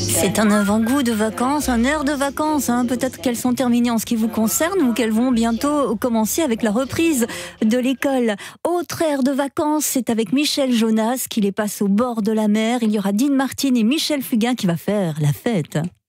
C'est un avant-goût de vacances, un air de vacances. Peut-être qu'elles sont terminées en ce qui vous concerne ou qu'elles vont bientôt commencer avec la reprise de l'école. Autre air de vacances, c'est avec Michel Jonas qui les passe au bord de la mer. Il y aura Dean Martin et Michel Fugain qui va faire la fête.